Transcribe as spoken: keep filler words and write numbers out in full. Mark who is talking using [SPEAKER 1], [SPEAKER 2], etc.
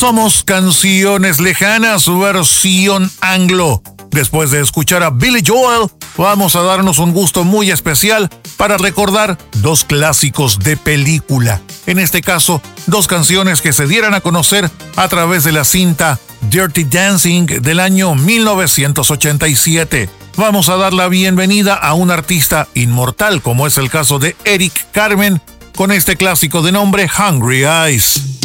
[SPEAKER 1] Somos Canciones Lejanas, versión anglo. Después de escuchar a Billy Joel, vamos a darnos un gusto muy especial para recordar dos clásicos de película. En este caso, dos canciones que se dieran a conocer a través de la cinta Dirty Dancing del año mil novecientos ochenta y siete. Vamos a dar la bienvenida a un artista inmortal, como es el caso de Eric Carmen, con este clásico de nombre Hungry Eyes.